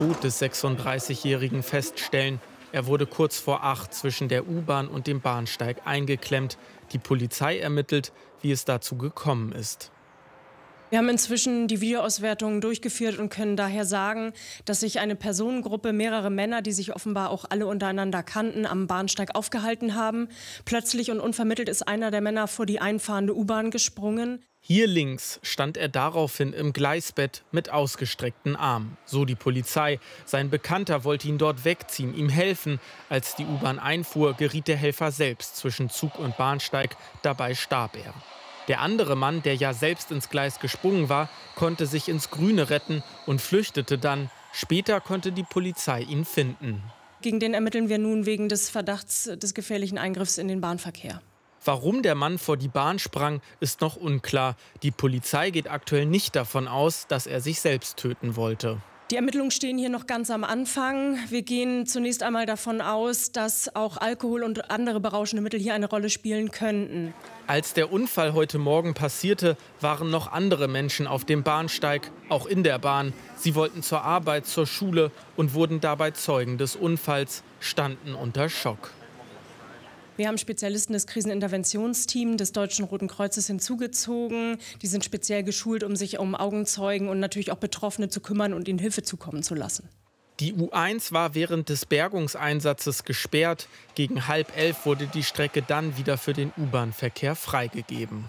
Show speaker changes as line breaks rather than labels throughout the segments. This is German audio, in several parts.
Tod des 36-Jährigen feststellen. Er wurde kurz vor 8 zwischen der U-Bahn und dem Bahnsteig eingeklemmt. Die Polizei ermittelt, wie es dazu gekommen ist.
Wir haben inzwischen die Videoauswertung durchgeführt und können daher sagen, dass sich eine Personengruppe, mehrere Männer, die sich offenbar auch alle untereinander kannten, am Bahnsteig aufgehalten haben. Plötzlich und unvermittelt ist einer der Männer vor die einfahrende U-Bahn gesprungen.
Hier links stand er daraufhin im Gleisbett mit ausgestreckten Armen. So die Polizei. Sein Bekannter wollte ihn dort wegziehen, ihm helfen. Als die U-Bahn einfuhr, geriet der Helfer selbst zwischen Zug und Bahnsteig. Dabei starb er. Der andere Mann, der ja selbst ins Gleis gesprungen war, konnte sich ins Grüne retten und flüchtete dann. Später konnte die Polizei ihn finden.
Gegen den ermitteln wir nun wegen des Verdachts des gefährlichen Eingriffs in den Bahnverkehr.
Warum der Mann vor die Bahn sprang, ist noch unklar. Die Polizei geht aktuell nicht davon aus, dass er sich selbst töten wollte.
Die Ermittlungen stehen hier noch ganz am Anfang. Wir gehen zunächst einmal davon aus, dass auch Alkohol und andere berauschende Mittel hier eine Rolle spielen könnten.
Als der Unfall heute Morgen passierte, waren noch andere Menschen auf dem Bahnsteig, auch in der Bahn. Sie wollten zur Arbeit, zur Schule und wurden dabei Zeugen des Unfalls, standen unter Schock.
Wir haben Spezialisten des Kriseninterventionsteams des Deutschen Roten Kreuzes hinzugezogen. Die sind speziell geschult, um sich um Augenzeugen und natürlich auch Betroffene zu kümmern und ihnen Hilfe zukommen zu lassen.
Die U1 war während des Bergungseinsatzes gesperrt. Gegen 10:30 wurde die Strecke dann wieder für den U-Bahn-Verkehr freigegeben.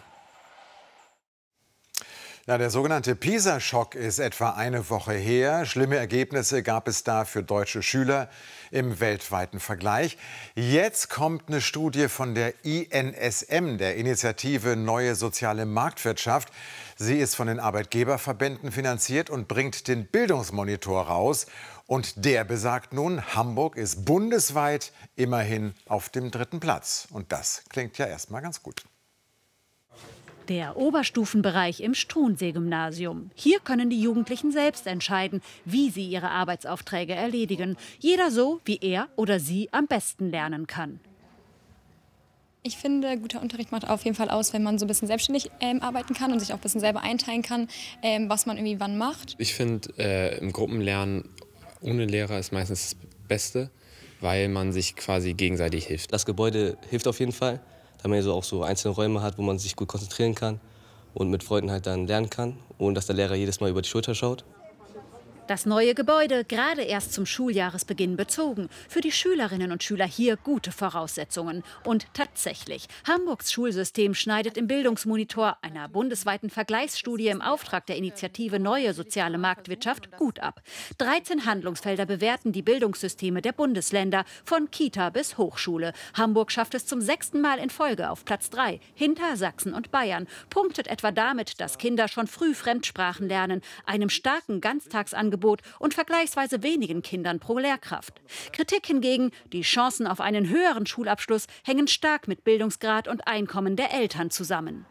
Ja, der sogenannte PISA-Schock ist etwa eine Woche her. Schlimme Ergebnisse gab es da für deutsche Schüler im weltweiten Vergleich. Jetzt kommt eine Studie von der INSM, der Initiative Neue Soziale Marktwirtschaft. Sie ist von den Arbeitgeberverbänden finanziert und bringt den Bildungsmonitor raus. Und der besagt nun, Hamburg ist bundesweit immerhin auf dem 3. Platz. Und das klingt ja erstmal ganz gut.
Der Oberstufenbereich im Struensee-Gymnasium. Hier können die Jugendlichen selbst entscheiden, wie sie ihre Arbeitsaufträge erledigen. Jeder so, wie er oder sie am besten lernen kann.
Ich finde, guter Unterricht macht auf jeden Fall aus, wenn man so ein bisschen selbstständig arbeiten kann und sich auch ein bisschen selber einteilen kann, was man irgendwie wann macht.
Ich finde, im Gruppenlernen ohne Lehrer ist meistens das Beste, weil man sich quasi gegenseitig hilft.
Das Gebäude hilft auf jeden Fall, da man so auch so einzelne Räume hat, wo man sich gut konzentrieren kann und mit Freunden halt dann lernen kann, ohne dass der Lehrer jedes Mal über die Schulter schaut.
Das neue Gebäude gerade erst zum Schuljahresbeginn bezogen. Für die Schülerinnen und Schüler hier gute Voraussetzungen. Und tatsächlich, Hamburgs Schulsystem schneidet im Bildungsmonitor, einer bundesweiten Vergleichsstudie im Auftrag der Initiative Neue Soziale Marktwirtschaft, gut ab. 13 Handlungsfelder bewerten die Bildungssysteme der Bundesländer, von Kita bis Hochschule. Hamburg schafft es zum 6. Mal in Folge auf Platz 3, hinter Sachsen und Bayern. Punktet etwa damit, dass Kinder schon früh Fremdsprachen lernen, einem starken Ganztagsangebot und vergleichsweise wenigen Kindern pro Lehrkraft. Kritik hingegen, die Chancen auf einen höheren Schulabschluss hängen stark mit Bildungsgrad und Einkommen der Eltern zusammen.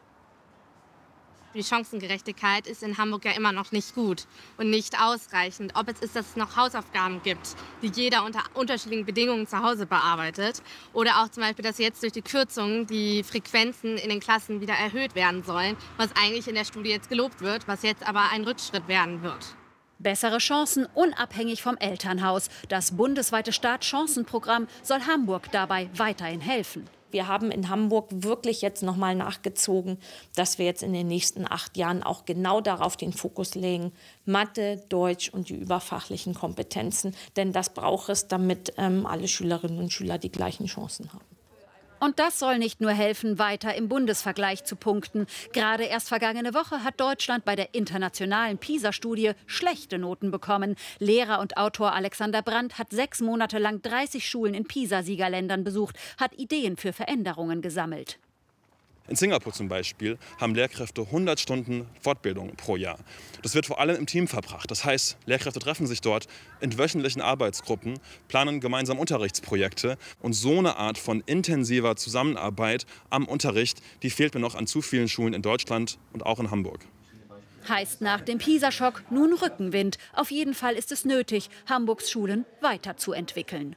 Die Chancengerechtigkeit ist in Hamburg ja immer noch nicht gut und nicht ausreichend. Ob es ist, dass es noch Hausaufgaben gibt, die jeder unter unterschiedlichen Bedingungen zu Hause bearbeitet. Oder auch zum Beispiel, dass jetzt durch die Kürzungen die Frequenzen in den Klassen wieder erhöht werden sollen, was eigentlich in der Studie jetzt gelobt wird, was jetzt aber ein Rückschritt werden wird.
Bessere Chancen unabhängig vom Elternhaus. Das bundesweite Startchancenprogramm soll Hamburg dabei weiterhin helfen.
Wir haben in Hamburg wirklich jetzt noch mal nachgezogen, dass wir jetzt in den nächsten 8 Jahren auch genau darauf den Fokus legen. Mathe, Deutsch und die überfachlichen Kompetenzen. Denn das braucht es, damit alle Schülerinnen und Schüler die gleichen Chancen haben.
Und das soll nicht nur helfen, weiter im Bundesvergleich zu punkten. Gerade erst vergangene Woche hat Deutschland bei der internationalen PISA-Studie schlechte Noten bekommen. Lehrer und Autor Alexander Brandt hat 6 Monate lang 30 Schulen in PISA-Siegerländern besucht, hat Ideen für Veränderungen gesammelt.
In Singapur zum Beispiel haben Lehrkräfte 100 Stunden Fortbildung pro Jahr. Das wird vor allem im Team verbracht. Das heißt, Lehrkräfte treffen sich dort in wöchentlichen Arbeitsgruppen, planen gemeinsam Unterrichtsprojekte. Und so eine Art von intensiver Zusammenarbeit am Unterricht, die fehlt mir noch an zu vielen Schulen in Deutschland und auch in Hamburg.
Heißt nach dem PISA-Schock nun Rückenwind. Auf jeden Fall ist es nötig, Hamburgs Schulen weiterzuentwickeln.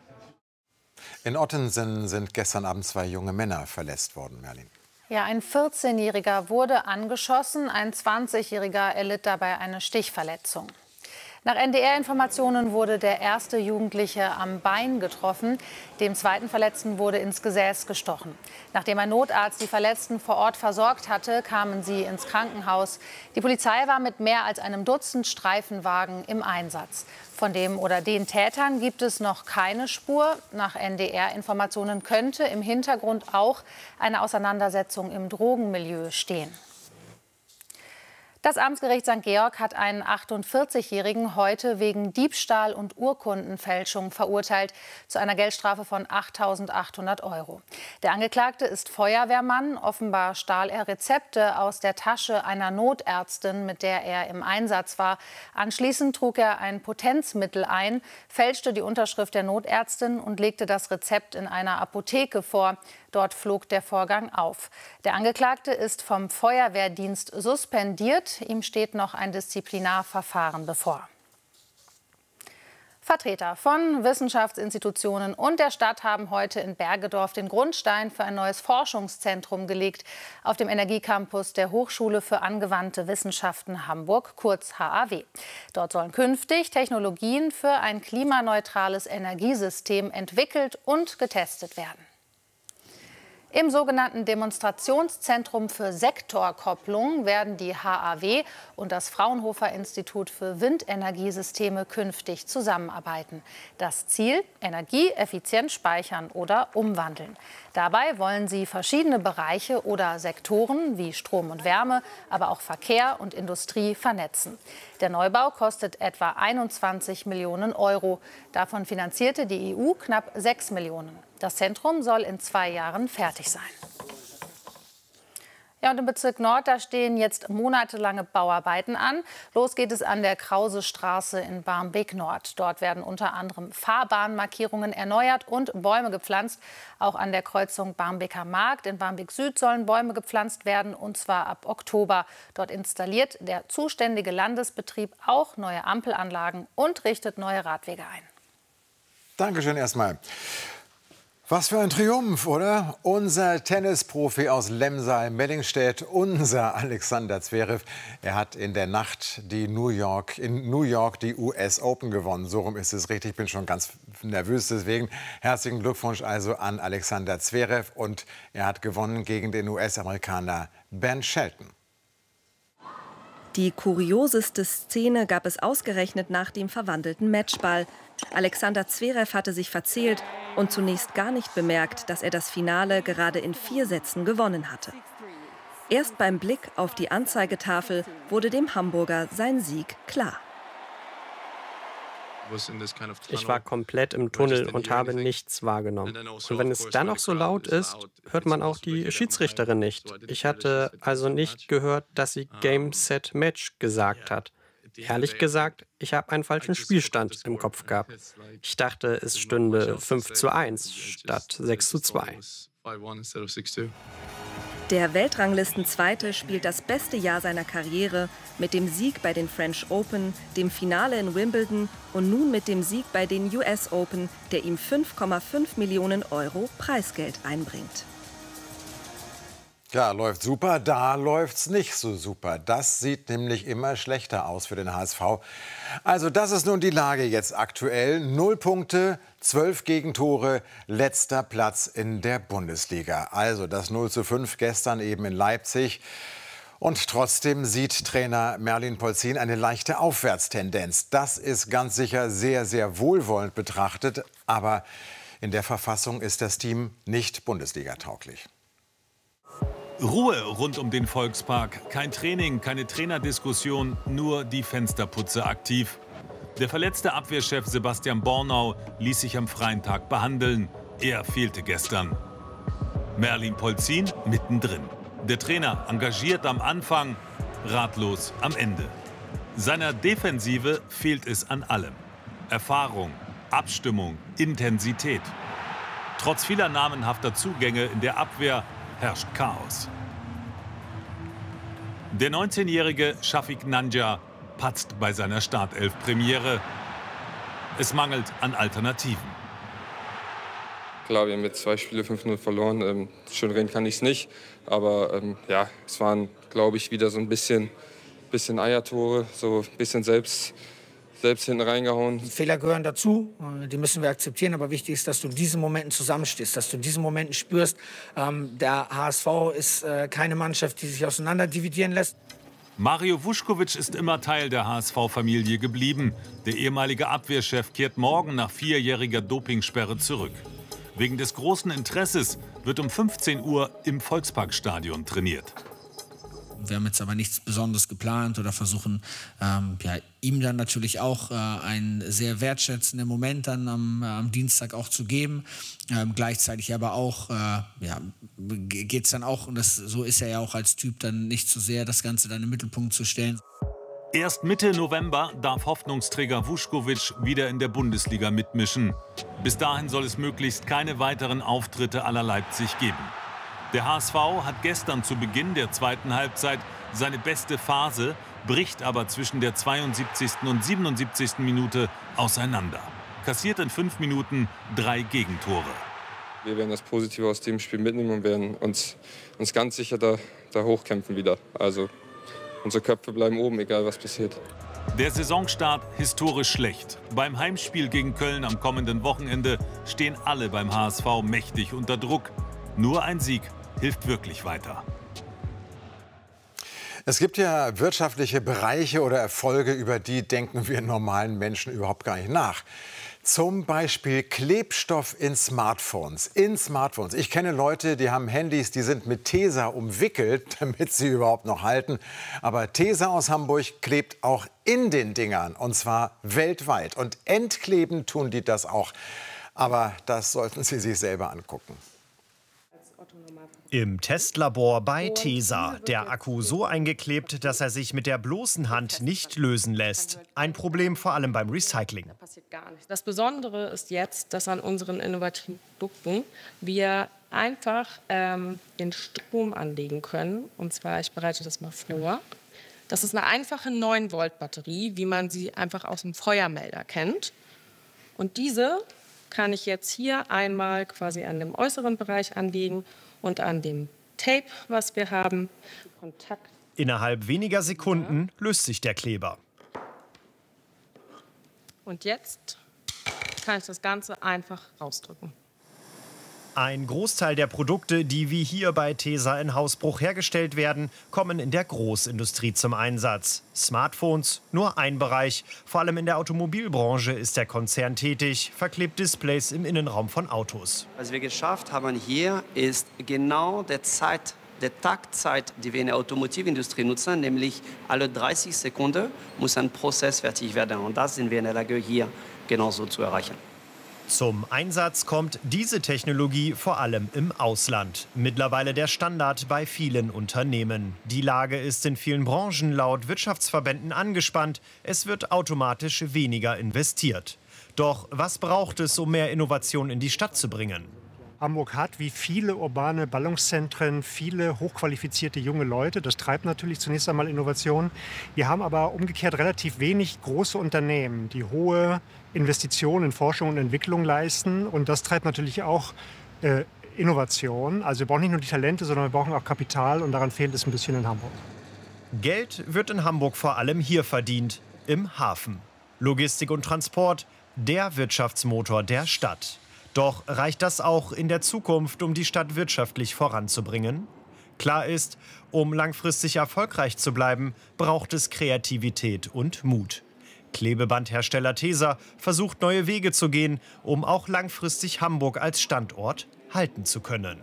In Ottensen sind gestern Abend 2 junge Männer verletzt worden, Merlin.
Ja, ein 14-Jähriger wurde angeschossen, ein 20-Jähriger erlitt dabei eine Stichverletzung. Nach NDR-Informationen wurde der erste Jugendliche am Bein getroffen. Dem zweiten Verletzten wurde ins Gesäß gestochen. Nachdem ein Notarzt die Verletzten vor Ort versorgt hatte, kamen sie ins Krankenhaus. Die Polizei war mit mehr als einem Dutzend Streifenwagen im Einsatz. Von dem oder den Tätern gibt es noch keine Spur. Nach NDR-Informationen könnte im Hintergrund auch eine Auseinandersetzung im Drogenmilieu stehen. Das Amtsgericht St. Georg hat einen 48-Jährigen heute wegen Diebstahl und Urkundenfälschung verurteilt zu einer Geldstrafe von 8.800 €. Der Angeklagte ist Feuerwehrmann. Offenbar stahl er Rezepte aus der Tasche einer Notärztin, mit der er im Einsatz war. Anschließend trug er ein Potenzmittel ein, fälschte die Unterschrift der Notärztin und legte das Rezept in einer Apotheke vor. Dort flog der Vorgang auf. Der Angeklagte ist vom Feuerwehrdienst suspendiert. Ihm steht noch ein Disziplinarverfahren bevor. Vertreter von Wissenschaftsinstitutionen und der Stadt haben heute in Bergedorf den Grundstein für ein neues Forschungszentrum gelegt auf dem Energiecampus der Hochschule für angewandte Wissenschaften Hamburg, kurz HAW. Dort sollen künftig Technologien für ein klimaneutrales Energiesystem entwickelt und getestet werden. Im sogenannten Demonstrationszentrum für Sektorkopplung werden die HAW und das Fraunhofer-Institut für Windenergiesysteme künftig zusammenarbeiten. Das Ziel: Energie effizient speichern oder umwandeln. Dabei wollen sie verschiedene Bereiche oder Sektoren wie Strom und Wärme, aber auch Verkehr und Industrie vernetzen. Der Neubau kostet etwa 21 Millionen €. Davon finanzierte die EU knapp 6 Millionen. Das Zentrum soll in 2 Jahren fertig sein. Ja, und im Bezirk Nord, da stehen jetzt monatelange Bauarbeiten an. Los geht es an der Krause-Straße in Barmbek-Nord. Dort werden unter anderem Fahrbahnmarkierungen erneuert und Bäume gepflanzt. Auch an der Kreuzung Barmbeker Markt in Barmbek-Süd sollen Bäume gepflanzt werden, und zwar ab Oktober. Dort installiert der zuständige Landesbetrieb auch neue Ampelanlagen und richtet neue Radwege ein.
Dankeschön erstmal. Was für ein Triumph, oder? Unser Tennisprofi aus Lemsal-Mellingstedt, unser Alexander Zverev, er hat in der Nacht in New York die US Open gewonnen. So rum ist es richtig, ich bin schon ganz nervös deswegen. Herzlichen Glückwunsch also an Alexander Zverev, und er hat gewonnen gegen den US-Amerikaner Ben Shelton.
Die kurioseste Szene gab es ausgerechnet nach dem verwandelten Matchball. Alexander Zverev hatte sich verzählt und zunächst gar nicht bemerkt, dass er das Finale gerade in 4 Sätzen gewonnen hatte. Erst beim Blick auf die Anzeigetafel wurde dem Hamburger sein Sieg klar.
Ich war komplett im Tunnel und habe nichts wahrgenommen. Und wenn es dann noch so laut ist, hört man auch die Schiedsrichterin nicht. Ich hatte also nicht gehört, dass sie Game, Set, Match gesagt hat. Ehrlich gesagt, ich habe einen falschen Spielstand im Kopf gehabt. Ich dachte, es stünde 5:1 statt 6:2.
Der Weltranglistenzweite spielt das beste Jahr seiner Karriere mit dem Sieg bei den French Open, dem Finale in Wimbledon und nun mit dem Sieg bei den US Open, der ihm 5,5 Millionen € Preisgeld einbringt.
Ja, läuft super, da läuft's nicht so super. Das sieht nämlich immer schlechter aus für den HSV. Also das ist nun die Lage jetzt aktuell. 0 Punkte, 12 Gegentore, letzter Platz in der Bundesliga. Also das 0:5 gestern eben in Leipzig. Und trotzdem sieht Trainer Merlin Polzin eine leichte Aufwärtstendenz. Das ist ganz sicher sehr, sehr wohlwollend betrachtet. Aber in der Verfassung ist das Team nicht Bundesliga-tauglich.
Ruhe rund um den Volkspark. Kein Training, keine Trainerdiskussion, nur die Fensterputze aktiv. Der verletzte Abwehrchef Sebastian Bornau ließ sich am freien Tag behandeln. Er fehlte gestern. Merlin Polzin mittendrin. Der Trainer engagiert am Anfang, ratlos am Ende. Seiner Defensive fehlt es an allem. Erfahrung, Abstimmung, Intensität. Trotz vieler namenhafter Zugänge in der Abwehr herrscht Chaos. Der 19-jährige Shafiq Nanja patzt bei seiner Startelf-Premiere. Es mangelt an Alternativen.
Klar, wir haben jetzt 2 Spiele 5:0 verloren. Schön reden kann ich es nicht. Aber ja, es waren, glaube ich, wieder so ein bisschen Eiertore, so ein bisschen selbst hinten reingehauen.
Fehler gehören dazu, die müssen wir akzeptieren. Aber wichtig ist, dass du in diesen Momenten zusammenstehst, dass du in diesen Momenten spürst, der HSV ist keine Mannschaft, die sich auseinanderdividieren lässt.
Mario Vuskovic ist immer Teil der HSV-Familie geblieben. Der ehemalige Abwehrchef kehrt morgen nach 4-jähriger Dopingsperre zurück. Wegen des großen Interesses wird um 15 Uhr im Volksparkstadion trainiert.
Wir haben jetzt aber nichts Besonderes geplant oder versuchen ihm dann natürlich auch einen sehr wertschätzenden Moment dann am Dienstag auch zu geben. Gleichzeitig aber auch geht es dann auch, und so ist er ja auch als Typ, dann nicht so sehr das Ganze dann im Mittelpunkt zu stellen.
Erst Mitte November darf Hoffnungsträger Vuskovic wieder in der Bundesliga mitmischen. Bis dahin soll es möglichst keine weiteren Auftritte à la Leipzig geben. Der HSV hat gestern zu Beginn der zweiten Halbzeit seine beste Phase, bricht aber zwischen der 72. und 77. Minute auseinander. Kassiert in 5 Minuten 3 Gegentore.
Wir werden das Positive aus dem Spiel mitnehmen und werden uns ganz sicher da hochkämpfen wieder. Also unsere Köpfe bleiben oben, egal was passiert.
Der Saisonstart historisch schlecht. Beim Heimspiel gegen Köln am kommenden Wochenende stehen alle beim HSV mächtig unter Druck. Nur ein Sieg hilft wirklich weiter.
Es gibt ja wirtschaftliche Bereiche oder Erfolge, über die denken wir normalen Menschen überhaupt gar nicht nach. Zum Beispiel Klebstoff in Smartphones. Ich kenne Leute, die haben Handys, die sind mit Tesa umwickelt, damit sie überhaupt noch halten. Aber Tesa aus Hamburg klebt auch in den Dingern, und zwar weltweit. Und entkleben tun die das auch. Aber das sollten Sie sich selber angucken.
Im Testlabor bei Tesa. Der Akku so eingeklebt, dass er sich mit der bloßen Hand nicht lösen lässt. Ein Problem vor allem beim Recycling.
Das Besondere ist jetzt, dass an unseren innovativen Produkten wir einfach den Strom anlegen können. Und zwar, ich bereite das mal vor. Das ist eine einfache 9-Volt-Batterie, wie man sie einfach aus dem Feuermelder kennt. Und diese kann ich jetzt hier einmal quasi an dem äußeren Bereich anlegen und an dem Tape, was wir haben. Kontakt.
Innerhalb weniger Sekunden löst sich der Kleber.
Und jetzt kann ich das Ganze einfach rausdrücken.
Ein Großteil der Produkte, die wie hier bei Tesa in Hausbruch hergestellt werden, kommen in der Großindustrie zum Einsatz. Smartphones, nur ein Bereich. Vor allem in der Automobilbranche ist der Konzern tätig, verklebt Displays im Innenraum von Autos.
Was wir geschafft haben hier, ist genau der Taktzeit, die wir in der Automobilindustrie nutzen, nämlich alle 30 Sekunden muss ein Prozess fertig werden. Und das sind wir in der Lage, hier genauso zu erreichen.
Zum Einsatz kommt diese Technologie vor allem im Ausland. Mittlerweile der Standard bei vielen Unternehmen. Die Lage ist in vielen Branchen laut Wirtschaftsverbänden angespannt. Es wird automatisch weniger investiert. Doch was braucht es, um mehr Innovation in die Stadt zu bringen?
Hamburg hat, wie viele urbane Ballungszentren, viele hochqualifizierte junge Leute. Das treibt natürlich zunächst einmal Innovation. Wir haben aber umgekehrt relativ wenig große Unternehmen, die hohe Investitionen in Forschung und Entwicklung leisten. Und das treibt natürlich auch Innovation. Also wir brauchen nicht nur die Talente, sondern wir brauchen auch Kapital. Und daran fehlt es ein bisschen in Hamburg.
Geld wird in Hamburg vor allem hier verdient, im Hafen. Logistik und Transport, der Wirtschaftsmotor der Stadt. Doch reicht das auch in der Zukunft, um die Stadt wirtschaftlich voranzubringen? Klar ist, um langfristig erfolgreich zu bleiben, braucht es Kreativität und Mut. Klebebandhersteller Tesa versucht neue Wege zu gehen, um auch langfristig Hamburg als Standort halten zu können.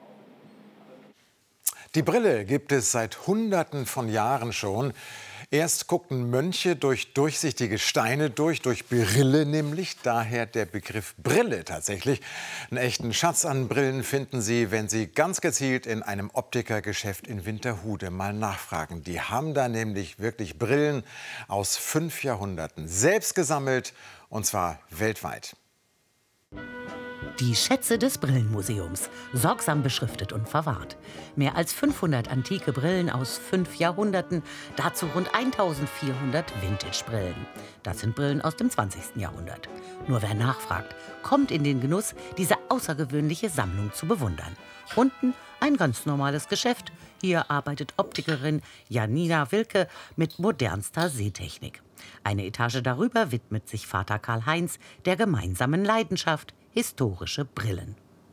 Die Brille gibt es seit Hunderten von Jahren schon. Erst guckten Mönche durch durchsichtige Steine durch Brille nämlich, daher der Begriff Brille tatsächlich. Einen echten Schatz an Brillen finden Sie, wenn Sie ganz gezielt in einem Optikergeschäft in Winterhude mal nachfragen. Die haben da nämlich wirklich Brillen aus 5 Jahrhunderten, selbst gesammelt, und zwar weltweit.
Die Schätze des Brillenmuseums, sorgsam beschriftet und verwahrt. Mehr als 500 antike Brillen aus 5 Jahrhunderten, dazu rund 1400 Vintage-Brillen. Das sind Brillen aus dem 20. Jahrhundert. Nur wer nachfragt, kommt in den Genuss, diese außergewöhnliche Sammlung zu bewundern. Unten Ein ganz normales Geschäft. Hier arbeitet Optikerin Janina Wilke mit modernster Sehtechnik. Eine Etage darüber widmet sich Vater Karl-Heinz der gemeinsamen Leidenschaft, historische Brillen.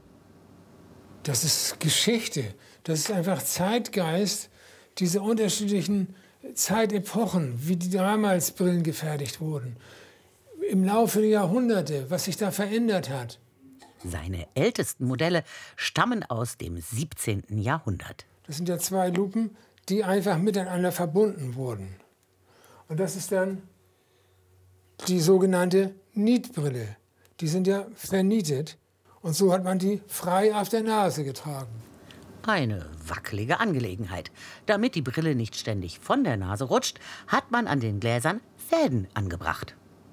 Das ist Geschichte, das ist einfach Zeitgeist, diese unterschiedlichen Zeitepochen, wie die damals Brillen gefertigt wurden. Im Laufe der Jahrhunderte, was sich da verändert hat.
Seine ältesten Modelle stammen aus dem 17. Jahrhundert.
Das sind ja zwei Lupen, die einfach miteinander verbunden wurden. Und das ist dann die sogenannte Nietbrille. Die sind ja vernietet und so hat man die frei auf der Nase getragen.
Eine wackelige Angelegenheit. Damit die Brille nicht ständig von der Nase rutscht, hat man an den Gläsern Fäden angebracht.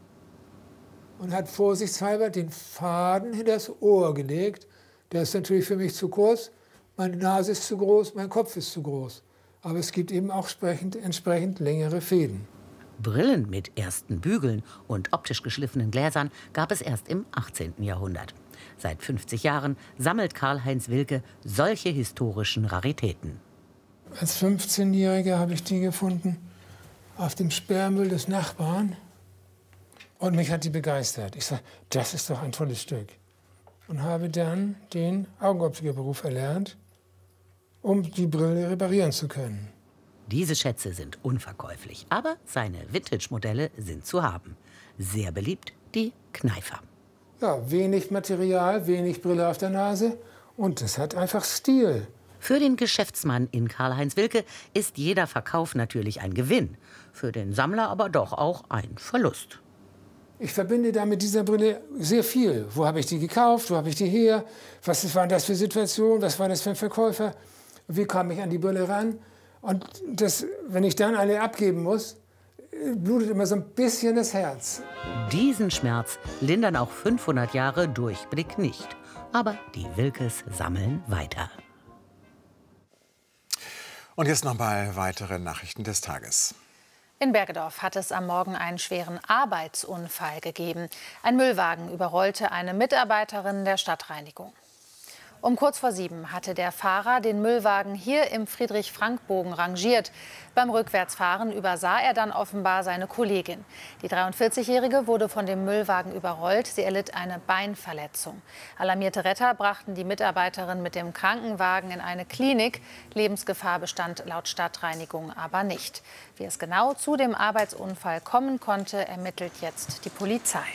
Und hat vorsichtshalber den Faden hinter das Ohr gelegt. Der ist natürlich für mich zu kurz. Meine Nase ist zu groß, mein Kopf ist zu groß. Aber es gibt eben auch entsprechend längere Fäden.
Brillen mit ersten Bügeln und optisch geschliffenen Gläsern gab es erst im 18. Jahrhundert. Seit 50 Jahren sammelt Karl-Heinz Wilke solche historischen Raritäten.
Als 15-Jähriger habe ich die gefunden auf dem Sperrmüll des Nachbarn. Und mich hat die begeistert. Ich sage, das ist doch ein tolles Stück. Und habe dann den Augenoptikerberuf erlernt, um die Brille reparieren zu können.
Diese Schätze sind unverkäuflich, aber seine Vintage-Modelle sind zu haben. Sehr beliebt die Kneifer.
Ja, wenig Material, wenig Brille auf der Nase und das hat einfach Stil.
Für den Geschäftsmann in Karl-Heinz Wilke ist jeder Verkauf natürlich ein Gewinn. Für den Sammler aber doch auch ein Verlust.
Ich verbinde da mit dieser Brille sehr viel. Wo habe ich die gekauft? Wo habe ich die her? Was war das für Situation? Was war das für ein Verkäufer? Wie kam ich an die Brille ran? Und das, wenn ich dann eine abgeben muss, blutet immer so ein bisschen das Herz.
Diesen Schmerz lindern auch 500 Jahre Durchblick nicht. Aber die Wilkes sammeln weiter.
Und jetzt noch mal weitere Nachrichten des Tages.
In Bergedorf hat es am Morgen einen schweren Arbeitsunfall gegeben. Ein Müllwagen überrollte eine Mitarbeiterin der Stadtreinigung. Um kurz vor 7 hatte der Fahrer den Müllwagen hier im Friedrich-Frank-Bogen rangiert. Beim Rückwärtsfahren übersah er dann offenbar seine Kollegin. Die 43-Jährige wurde von dem Müllwagen überrollt. Sie erlitt eine Beinverletzung. Alarmierte Retter brachten die Mitarbeiterin mit dem Krankenwagen in eine Klinik. Lebensgefahr bestand laut Stadtreinigung aber nicht. Wie es genau zu dem Arbeitsunfall kommen konnte, ermittelt jetzt die Polizei.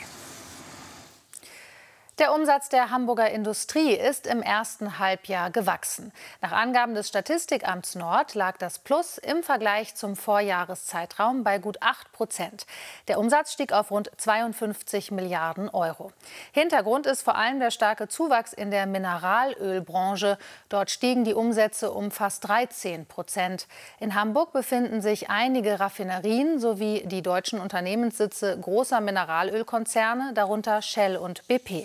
Der Umsatz der Hamburger Industrie ist im ersten Halbjahr gewachsen. Nach Angaben des Statistikamts Nord lag das Plus im Vergleich zum Vorjahreszeitraum bei gut 8%. Der Umsatz stieg auf rund 52 Milliarden Euro. Hintergrund ist vor allem der starke Zuwachs in der Mineralölbranche. Dort stiegen die Umsätze um fast 13%. In Hamburg befinden sich einige Raffinerien sowie die deutschen Unternehmenssitze großer Mineralölkonzerne, darunter Shell und BP.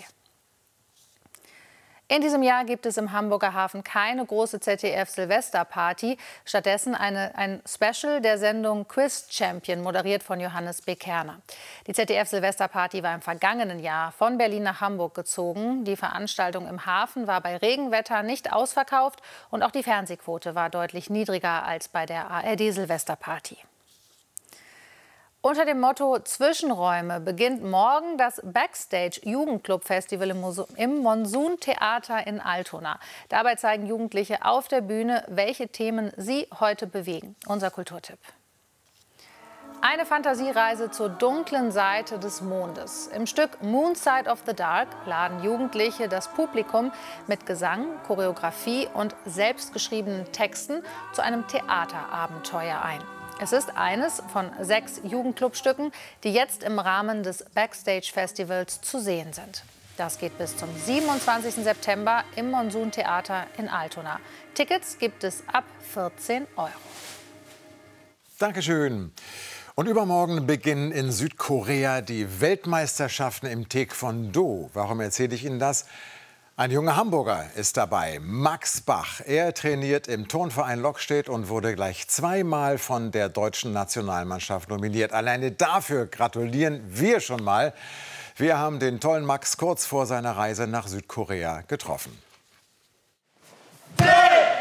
In diesem Jahr gibt es im Hamburger Hafen keine große ZDF-Silvesterparty. Stattdessen ein Special der Sendung Quiz Champion, moderiert von Johannes B. Kerner. Die ZDF-Silvesterparty war im vergangenen Jahr von Berlin nach Hamburg gezogen. Die Veranstaltung im Hafen war bei Regenwetter nicht ausverkauft und auch die Fernsehquote war deutlich niedriger als bei der ARD-Silvesterparty. Unter dem Motto Zwischenräume beginnt morgen das Backstage Jugendclub Festival im Monsun-Theater in Altona. Dabei zeigen Jugendliche auf der Bühne, welche Themen sie heute bewegen. Unser Kulturtipp. Eine Fantasiereise zur dunklen Seite des Mondes. Im Stück Moon Side of the Dark laden Jugendliche das Publikum mit Gesang, Choreografie und selbstgeschriebenen Texten zu einem Theaterabenteuer ein. Es ist eines von 6 Jugendclubstücken, die jetzt im Rahmen des Backstage-Festivals zu sehen sind. Das geht bis zum 27. September im Monsun-Theater in Altona. Tickets gibt es ab 14 €.
Dankeschön. Und übermorgen beginnen in Südkorea die Weltmeisterschaften im Taekwondo. Warum erzähle ich Ihnen das? Ein junger Hamburger ist dabei, Max Bach. Er trainiert im Turnverein Lockstedt und wurde gleich 2-mal von der deutschen Nationalmannschaft nominiert. Alleine dafür gratulieren wir schon mal. Wir haben den tollen Max kurz vor seiner Reise nach Südkorea getroffen.
Hey!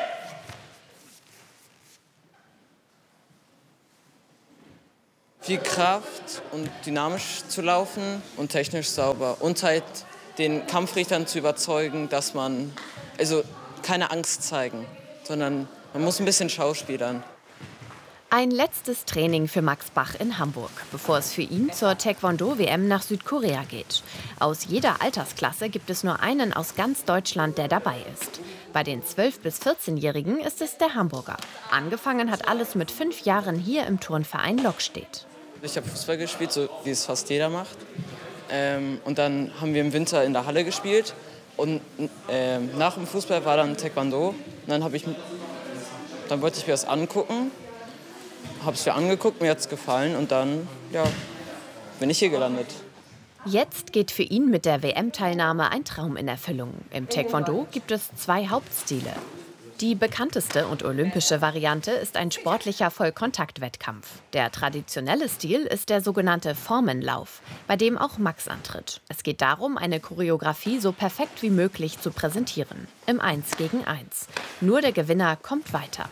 Viel Kraft und dynamisch zu laufen und technisch sauber. Und halt den Kampfrichtern zu überzeugen, dass man also keine Angst zeigen, sondern man muss ein bisschen schauspielern.
Ein letztes Training für Max Bach in Hamburg, bevor es für ihn zur Taekwondo-WM nach Südkorea geht. Aus jeder Altersklasse gibt es nur einen aus ganz Deutschland, der dabei ist. Bei den 12- bis 14-Jährigen ist es der Hamburger. Angefangen hat alles mit 5 Jahren hier im Turnverein Lockstedt.
Ich habe Fußball gespielt, so wie es fast jeder macht. Und dann haben wir im Winter in der Halle gespielt. Und nach dem Fußball war dann Taekwondo. Und dann wollte ich mir das angucken. Habe es mir angeguckt, mir hat es gefallen und dann bin ich hier gelandet.
Jetzt geht für ihn mit der WM-Teilnahme ein Traum in Erfüllung. Im Taekwondo gibt es 2 Hauptstile. Die bekannteste und olympische Variante ist ein sportlicher Vollkontaktwettkampf. Der traditionelle Stil ist der sogenannte Formenlauf, bei dem auch Max antritt. Es geht darum, eine Choreografie so perfekt wie möglich zu präsentieren. Im 1 gegen 1. Nur der Gewinner kommt weiter.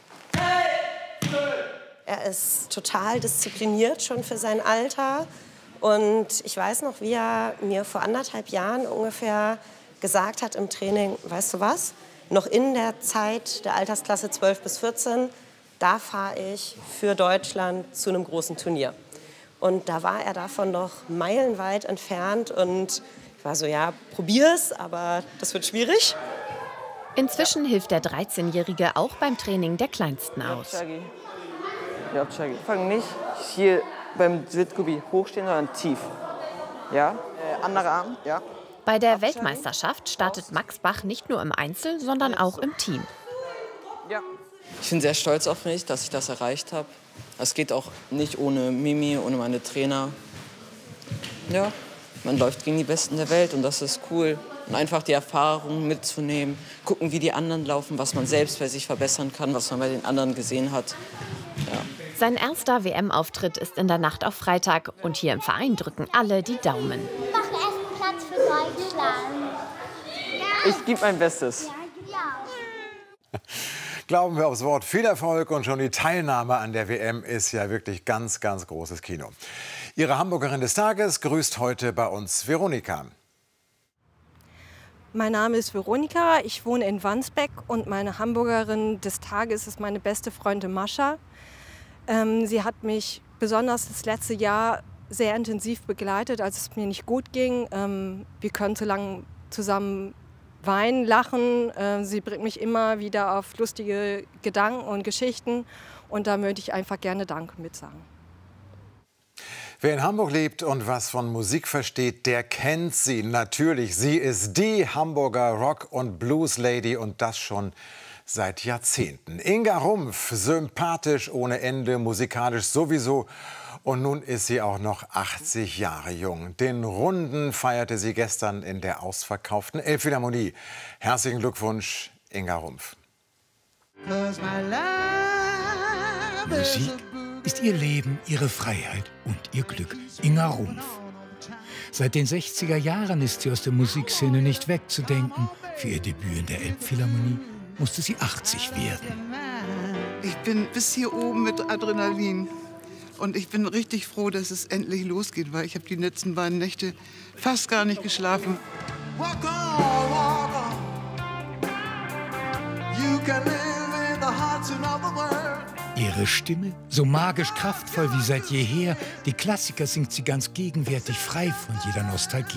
Er ist total diszipliniert schon für sein Alter. Und ich weiß noch, wie er mir vor 1,5 Jahren ungefähr gesagt hat im Training, weißt du was, noch in der Zeit der Altersklasse 12 bis 14, da fahre ich für Deutschland zu einem großen Turnier. Und da war er davon noch meilenweit entfernt und ich war so, ja, probier's, aber das wird schwierig.
Inzwischen hilft der 13-Jährige auch beim Training der Kleinsten aus.
Ja, fang nicht hier beim Sitzgubi hochstehen, sondern tief. Ja, anderer Arm, ja.
Bei der Weltmeisterschaft startet Max Bach nicht nur im Einzel, sondern auch im Team.
Ich bin sehr stolz auf mich, dass ich das erreicht habe. Es geht auch nicht ohne Mimi, ohne meine Trainer. Ja, man läuft gegen die Besten der Welt und das ist cool. Und einfach die Erfahrung mitzunehmen, gucken, wie die anderen laufen, was man selbst bei sich verbessern kann, was man bei den anderen gesehen hat. Ja.
Sein erster WM-Auftritt ist in der Nacht auf Freitag und hier im Verein drücken alle die Daumen.
Wir machen ersten Platz für Deutschland.
Ich gebe mein Bestes.
Glauben wir aufs Wort. Viel Erfolg und schon die Teilnahme an der WM ist ja wirklich ganz, ganz großes Kino. Ihre Hamburgerin des Tages grüßt heute bei uns Veronika.
Mein Name ist Veronika, ich wohne in Wandsbek und meine Hamburgerin des Tages ist meine beste Freundin Mascha. Sie hat mich besonders das letzte Jahr sehr intensiv begleitet, als es mir nicht gut ging. Wir können so lange zusammen weinen, lachen. Sie bringt mich immer wieder auf lustige Gedanken und Geschichten und da möchte ich einfach gerne Danke mit sagen.
Wer in Hamburg lebt und was von Musik versteht, der kennt sie natürlich. Sie ist die Hamburger Rock- und Blues-Lady und das schon seit Jahrzehnten. Inga Rumpf, sympathisch ohne Ende, musikalisch sowieso. Und nun ist sie auch noch 80 Jahre jung. Den Runden feierte sie gestern in der ausverkauften Elbphilharmonie. Herzlichen Glückwunsch, Inga Rumpf.
Musik ist ihr Leben, ihre Freiheit und ihr Glück. Inga Rumpf. Seit den 60er Jahren ist sie aus der Musikszene nicht wegzudenken. Für ihr Debüt in der Elbphilharmonie musste sie 80 werden.
Ich bin bis hier oben mit Adrenalin. Und ich bin richtig froh, dass es endlich losgeht, weil ich habe die letzten beiden Nächte fast gar nicht geschlafen.
Walk on, walk on. You can live in the hearts of the world.
Ihre Stimme, so magisch kraftvoll wie seit jeher, die Klassiker singt sie ganz gegenwärtig frei von jeder Nostalgie.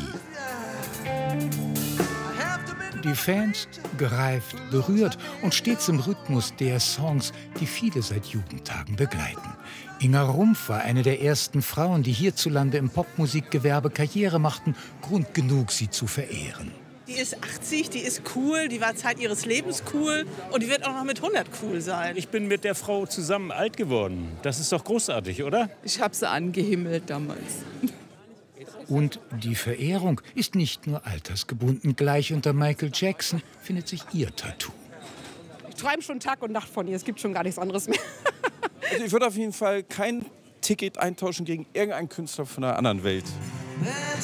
Die Fans gereift, berührt und stets im Rhythmus der Songs, die viele seit Jugendtagen begleiten. Inga Rumpf war eine der ersten Frauen, die hierzulande im Popmusikgewerbe Karriere machten. Grund genug, sie zu verehren.
Die ist 80, die ist cool, die war Zeit ihres Lebens cool und die wird auch noch mit 100 cool sein.
Ich bin mit der Frau zusammen alt geworden. Das ist doch großartig, oder?
Ich habe sie angehimmelt damals.
Und die Verehrung ist nicht nur altersgebunden. Gleich unter Michael Jackson findet sich ihr Tattoo.
Ich träume schon Tag und Nacht von ihr, es gibt schon gar nichts anderes mehr.
Also ich würde auf jeden Fall kein Ticket eintauschen gegen irgendeinen Künstler von einer anderen Welt.